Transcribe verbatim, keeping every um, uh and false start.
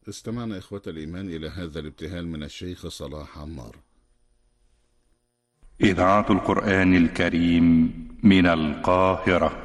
استمعنا إخوة الإيمان إلى هذا الابتهال من الشيخ صلاح عمار. إذاعة القرآن الكريم من القاهرة.